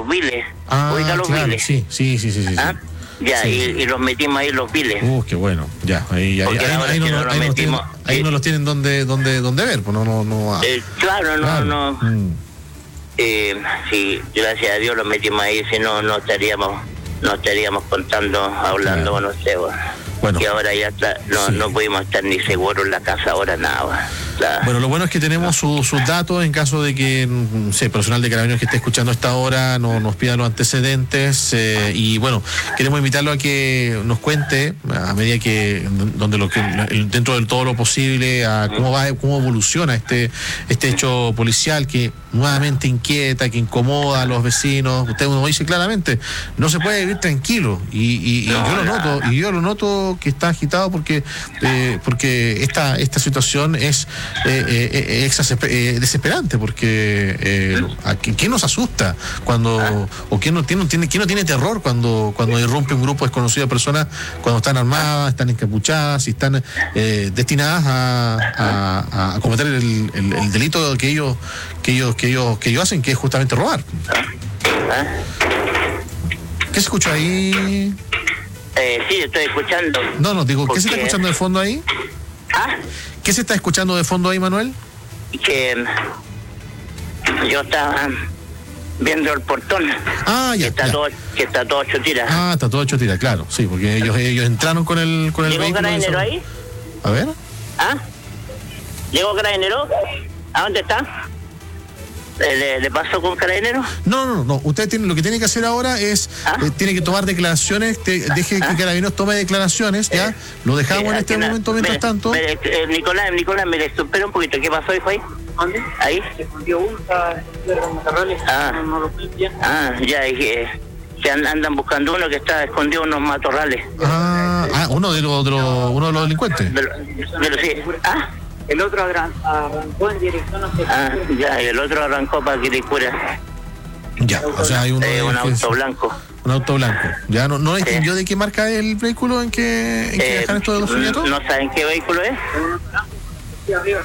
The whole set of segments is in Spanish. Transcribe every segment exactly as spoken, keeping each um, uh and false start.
los viles. Ah, Oiga, los claro, viles. sí, sí, sí, sí, sí. ¿Ah? Ya, sí. Y, y los metimos ahí los viles. Uh, qué bueno, ya, ahí, ahí, ahí, ahí, no, no, ahí, no, tienen, ahí no los tienen donde, donde, donde ver, pues no, no, no. Eh, claro, no, claro. no. Mm. Eh, sí, gracias a Dios los metimos ahí, si no, no estaríamos, no estaríamos contando, hablando con ustedes. Bueno, y ahora ya está, no, sí. no pudimos estar ni seguros en la casa, ahora nada. La... Bueno, lo bueno es que tenemos su, sus datos en caso de que, no sé, personal de Carabineros que esté escuchando a esta hora no, nos pida los antecedentes. Eh, y bueno, queremos invitarlo a que nos cuente, a medida que, donde lo que dentro de todo lo posible, a cómo va, cómo evoluciona este, este hecho policial que nuevamente inquieta, que incomoda a los vecinos. Usted nos dice claramente, no se puede vivir tranquilo. Y, y, y no, yo lo noto, y yo lo noto que está agitado porque eh, porque esta esta situación es eh, eh, eh, desesperante, porque eh, ¿a quién nos asusta cuando o quién no tiene, tiene quién no tiene terror cuando cuando irrumpe un grupo desconocido de personas, cuando están armadas, están encapuchadas y están eh, destinadas a, a, a cometer el, el, el delito que ellos que ellos que ellos que ellos hacen, que es justamente robar. ¿Qué se escucha ahí? Eh, sí, estoy escuchando. No, no, digo, ¿qué se está escuchando de fondo ahí? ¿Ah? ¿Qué se está escuchando de fondo ahí, Manuel? Que yo estaba viendo el portón. Ah, ya. Que está, ya. Todo, que está todo hecho tira. Ah, está todo hecho tira, claro, sí, porque ellos ellos entraron con el con el ¿Llegó vehículo. Carabinero ahí? A ver. ¿Ah? ¿Llegó Carabinero? ¿A dónde está? ¿Le, le pasó con Carabinero? No, no, no. Usted tiene, lo que tiene que hacer ahora es, ¿Ah? eh, tiene que tomar declaraciones, te, deje ¿Ah? que Carabineros tome declaraciones, ¿ya? Eh, lo dejamos eh, en este momento mientras mire, tanto. Mire, eh, Nicolás, Nicolás, me espera un poquito. ¿Qué pasó, hijo, ahí? ¿Dónde? Ahí. Se escondió uno, estaba de los matorrales. Ah, no, no lo ah, ya, dije. Se andan buscando uno que está escondido en unos matorrales. Ah, ah uno de los, de los, uno de los delincuentes. De lo, de lo, sí. Ah. El otro arrancó en dirección hacia... Ah, ya, y el otro arrancó para Quilicura. Ya, o sea, hay uno eh, de un auto es, blanco. Un auto blanco. ¿Ya no, no distinguió sí. de qué marca es el vehículo en que, en que eh, dejan esto de los suñetos? ¿No saben qué vehículo es? Sí, arriba.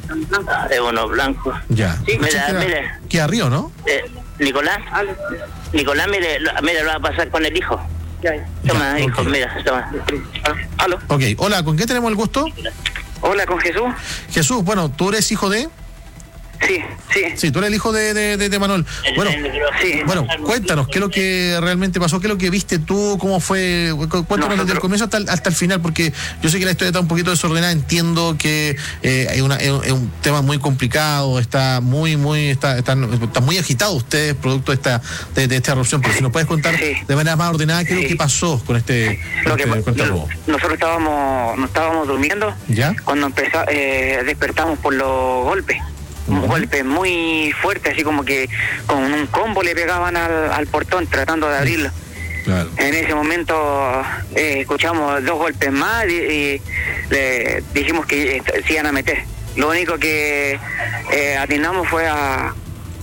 Es uno blanco. Ya. Sí, mira, queda, mire. Queda arriba, ¿no? Eh, Nicolás, Nicolás, mire, lo, mire, lo va a pasar con el hijo. Toma, ya, hijo, okay. mira, toma. ¿Aló? Ok, hola, ¿con qué tenemos el gusto? Hola, con Jesús. Jesús, bueno, ¿tú eres hijo de...? Sí, sí. Sí, tú eres el hijo de, de, de, de Manuel. Bueno, sí. bueno, cuéntanos, ¿qué es lo que realmente pasó? ¿Qué es lo que viste tú? ¿Cómo fue? Cuéntanos Nosotros... desde el comienzo hasta el, hasta el final, porque yo sé que la historia está un poquito desordenada, entiendo que eh, hay una, es un tema muy complicado, está muy, muy, está, están, están muy agitados ustedes, producto de esta, de, de esta erupción, pero si nos puedes contar sí. de manera más ordenada, ¿qué es sí. lo que pasó con este, lo con que, este, con este robo? Nosotros estábamos, no estábamos durmiendo, ¿ya? Cuando empezó, eh, despertamos por los golpes. Un uh-huh. golpe muy fuerte, así como que con un combo le pegaban al, al portón tratando de abrirlo. Claro. En ese momento eh, escuchamos dos golpes más y, y le dijimos que se iban a meter. Lo único que eh, atinamos fue a,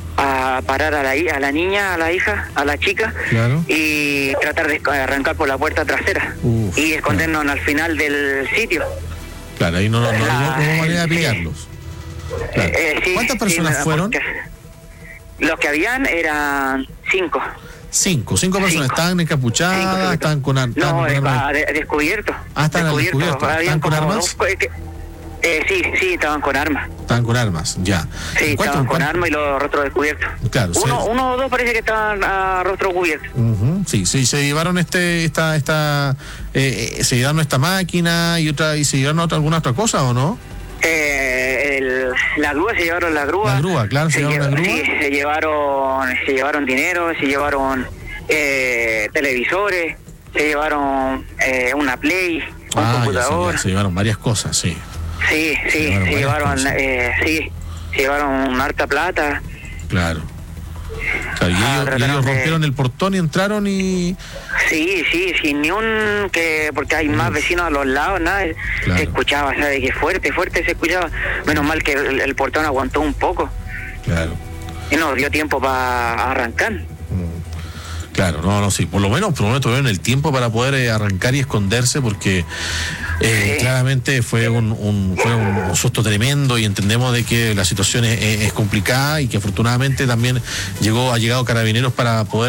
a parar a la, a la niña, a la hija, a la chica, claro. y tratar de arrancar por la puerta trasera. Uf, y escondernos claro. al final del sitio. Claro, ahí no, no, no, la, no hubo manera de pillarlos. Sí. Claro. Eh, sí, ¿cuántas personas sí, fueron? Los que habían eran cinco. Cinco, cinco personas. Cinco. ¿Estaban encapuchadas? Cinco, ¿Estaban con armas? No, eh, de, descubierto. Ah, estaban descubiertos. ¿Estaban con armas? Dos, que, eh, sí, sí, estaban con armas. Estaban con armas, ya. Sí, estaban con armas y los rostros descubiertos. Claro. Uno, sí. uno o dos parece que estaban a rostro cubierto. Uh-huh. Sí, sí, se llevaron este, esta, esta, eh, se llevaron esta máquina y otra, y se llevaron otra, alguna otra cosa, ¿o no? Eh, el, la grúa, se llevaron la grúa. La grúa, claro, se, se llevaron la grúa. Sí, se llevaron, se llevaron dinero, se llevaron eh, televisores, se llevaron eh, una Play, un ah, computador. Ya se, se llevaron varias cosas, sí. Sí, sí, se llevaron, se llevaron eh, sí, se llevaron harta plata. Claro. Claro, y ellos, ah, y ellos rompieron de... el portón y entraron y... Sí, sí, sin ni un... que porque hay Uf. más vecinos a los lados, nada, claro. se escuchaba, ¿sabes? Que fuerte, fuerte se escuchaba. Menos mal que el, el portón aguantó un poco. Claro. Y nos dio tiempo para arrancar. Mm. Claro, no, no, sí, por lo menos, por lo menos tuvieron el tiempo para poder eh, arrancar y esconderse, porque eh, sí. claramente fue un, un fue un susto tremendo y entendemos de que la situación es, es complicada y que afortunadamente también llegó ha llegado Carabineros para poder